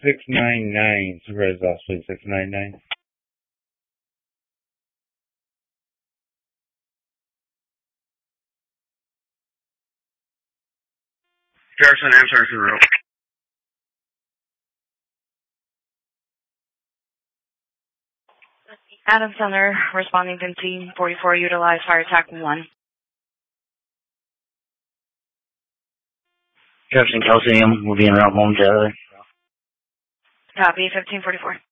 699. Supervisor Osprey, 699. Harrison, answer to the rope. Adam Center, responding to team 44, utilize fire attack 1. Jefferson Coliseum will be en route momentarily. Copy, 1544.